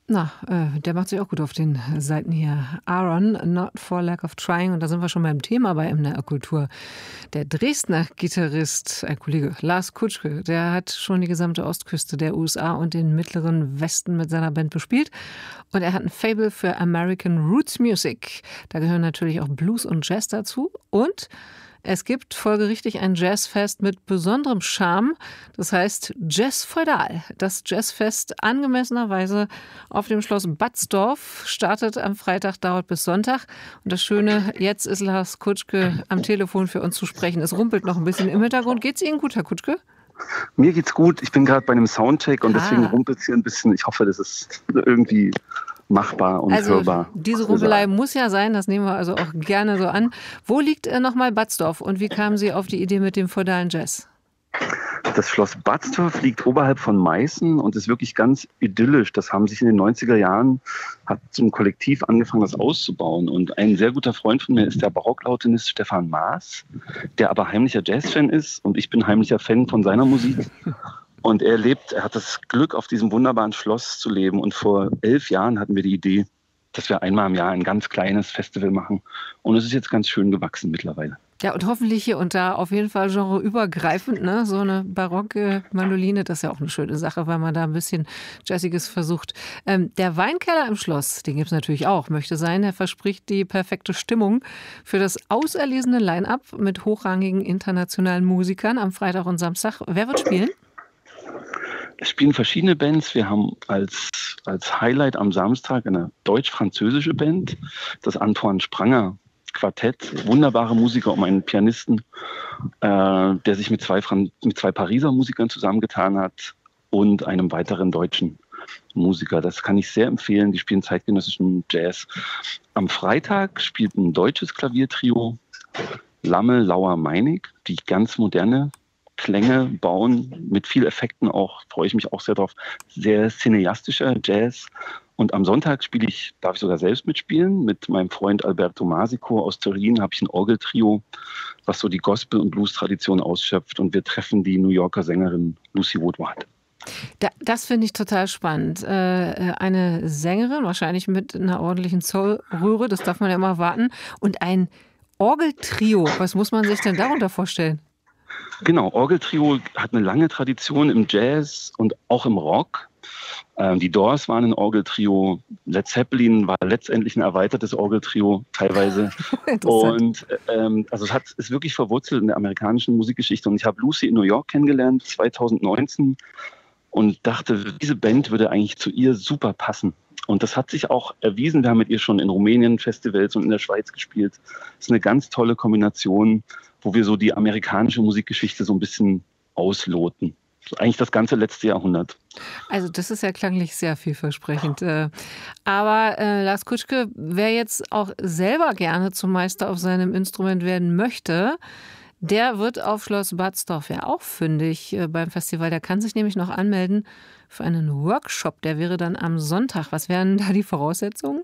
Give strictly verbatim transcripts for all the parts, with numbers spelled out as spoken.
Na, äh, der macht sich auch gut auf den Seiten hier. Aaron, Not for Lack of Trying. Und da sind wir schon beim Thema bei M D R Kultur. Der Dresdner Gitarrist, ein Kollege, Lars Kutschke, der hat schon die gesamte Ostküste der U S A und den mittleren Westen mit seiner Band bespielt. Und er hat ein Faible für American Roots Music. Da gehören natürlich auch Blues und Jazz dazu. Und es gibt folgerichtig ein Jazzfest mit besonderem Charme. Das heißt Jazz Feudal. Das Jazzfest angemessenerweise auf dem Schloss Batzdorf startet am Freitag, dauert bis Sonntag. Und das Schöne, jetzt ist Lars Kutschke am Telefon für uns zu sprechen. Es rumpelt noch ein bisschen im Hintergrund. Geht's Ihnen gut, Herr Kutschke? Mir geht's gut. Ich bin gerade bei einem Soundcheck und Ah. deswegen rumpelt es hier ein bisschen. Ich hoffe, das ist irgendwie machbar und Also hörbar. diese Rumpelei muss ja sein, das nehmen wir also auch gerne so an. Wo liegt äh, nochmal Batzdorf und wie kamen Sie auf die Idee mit dem feudalen Jazz? Das Schloss Batzdorf liegt oberhalb von Meißen und ist wirklich ganz idyllisch. Das haben sich in den neunziger Jahren, hat so ein Kollektiv angefangen, das auszubauen. Und ein sehr guter Freund von mir ist der Barocklautenist Stefan Maas, der aber heimlicher Jazzfan ist und ich bin heimlicher Fan von seiner Musik. Und er lebt, er hat das Glück, auf diesem wunderbaren Schloss zu leben. Und vor elf Jahren hatten wir die Idee, dass wir einmal im Jahr ein ganz kleines Festival machen. Und es ist jetzt ganz schön gewachsen mittlerweile. Ja, und hoffentlich hier und da auf jeden Fall genreübergreifend, ne? So eine barocke Mandoline, das ist ja auch eine schöne Sache, weil man da ein bisschen Jazziges versucht. Ähm, der Weinkeller im Schloss, den gibt es natürlich auch, möchte sein. Er verspricht die perfekte Stimmung für das auserlesene Line-up mit hochrangigen internationalen Musikern am Freitag und Samstag. Wer wird spielen? Es spielen verschiedene Bands. Wir haben als, als Highlight am Samstag eine deutsch-französische Band, das Antoine Spranger Quartett. Wunderbare Musiker um einen Pianisten, äh, der sich mit zwei, Fran- mit zwei Pariser Musikern zusammengetan hat und einem weiteren deutschen Musiker. Das kann ich sehr empfehlen. Die spielen zeitgenössischen Jazz. Am Freitag spielt ein deutsches Klaviertrio, Lamme, Lauer, Meinig, die ganz moderne Klänge bauen, mit viel Effekten auch, freue ich mich auch sehr drauf. Sehr cineastischer Jazz. Und am Sonntag spiele ich, darf ich sogar selbst mitspielen, mit meinem Freund Alberto Masico aus Turin habe ich ein Orgeltrio, was so die Gospel- und Blues-Tradition ausschöpft. Und wir treffen die New Yorker Sängerin Lucy Woodward. Da, das finde ich total spannend. Äh, eine Sängerin, wahrscheinlich mit einer ordentlichen Soul-Röhre, das darf man ja immer warten. Und ein Orgeltrio, was muss man sich denn darunter vorstellen? Genau, Orgeltrio hat eine lange Tradition im Jazz und auch im Rock. Ähm, die Doors waren ein Orgeltrio, Led Zeppelin war letztendlich ein erweitertes Orgeltrio teilweise. Und ähm, also es hat, ist wirklich verwurzelt in der amerikanischen Musikgeschichte. Und ich habe Lucy in New York kennengelernt, zwanzig neunzehn, und dachte, diese Band würde eigentlich zu ihr super passen. Und das hat sich auch erwiesen. Wir haben mit ihr schon in Rumänien Festivals und in der Schweiz gespielt. Es ist eine ganz tolle Kombination, wo wir so die amerikanische Musikgeschichte so ein bisschen ausloten. Eigentlich das ganze letzte Jahrhundert. Also das ist ja klanglich sehr vielversprechend. Aber äh, Lars Kutschke, wer jetzt auch selber gerne zum Meister auf seinem Instrument werden möchte, der wird auf Schloss Batzdorf ja auch fündig äh, beim Festival. Der kann sich nämlich noch anmelden für einen Workshop. Der wäre dann am Sonntag. Was wären da die Voraussetzungen?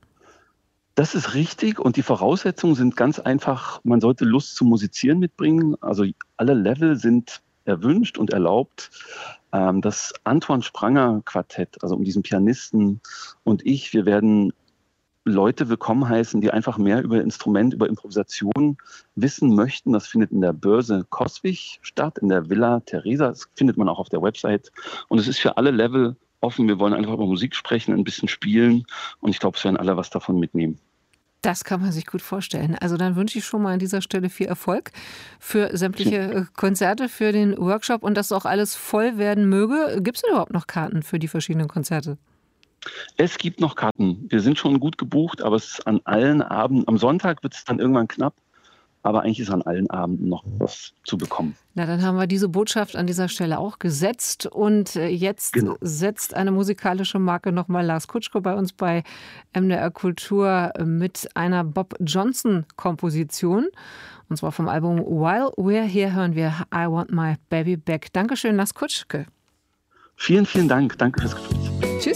Das ist richtig und die Voraussetzungen sind ganz einfach, man sollte Lust zum Musizieren mitbringen, also alle Level sind erwünscht und erlaubt. Das Antoine Spranger Quartett, also um diesen Pianisten und ich, wir werden Leute willkommen heißen, die einfach mehr über Instrument, über Improvisation wissen möchten. Das findet in der Börse Coswig statt, in der Villa Teresa, das findet man auch auf der Website und es ist für alle Level offen. Wir wollen einfach über Musik sprechen, ein bisschen spielen und ich glaube, es werden alle was davon mitnehmen. Das kann man sich gut vorstellen. Also dann wünsche ich schon mal an dieser Stelle viel Erfolg für sämtliche Konzerte, für den Workshop und dass auch alles voll werden möge. Gibt es denn überhaupt noch Karten für die verschiedenen Konzerte? Es gibt noch Karten. Wir sind schon gut gebucht, aber es ist an allen Abenden, am Sonntag wird es dann irgendwann knapp, aber eigentlich ist an allen Abenden noch was zu bekommen. Na, dann haben wir diese Botschaft an dieser Stelle auch gesetzt und jetzt genau. setzt eine musikalische Marke nochmal Lars Kutschke bei uns bei M D R Kultur mit einer Bob Johnson-Komposition. Und zwar vom Album While We're Here hören wir I Want My Baby Back. Dankeschön, Lars Kutschke. Vielen, vielen Dank. Danke fürs Gespräch. Tschüss.